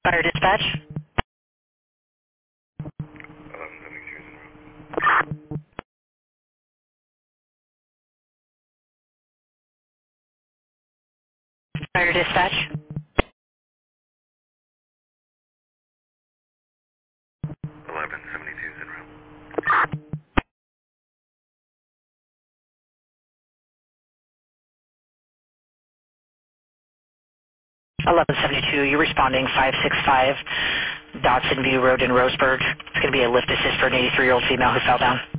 Fire dispatch. 1172. Fire dispatch. 1172. 1172. You're responding 565 Dotson View Road in Roseburg. It's going to be a lift assist for an 83-year-old female who fell down.